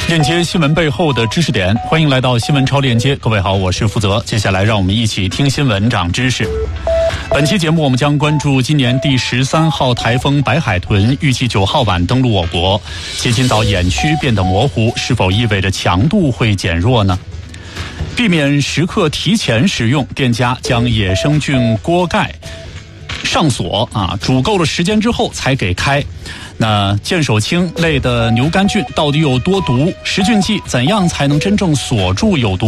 链接新闻背后的知识点，欢迎来到新闻超链接。各位好，我是负责。接下来让我们一起听新闻长知识。本期节目我们将关注今年第13号台风白海豚预计9号晚登陆我国，接近到眼区变得模糊，是否意味着强度会减弱呢？避免食客提前食用，店家将野生菌锅盖上锁煮够了时间之后才给开。那剑手青类的牛肝菌到底有多毒？食菌剂怎样才能真正锁住有毒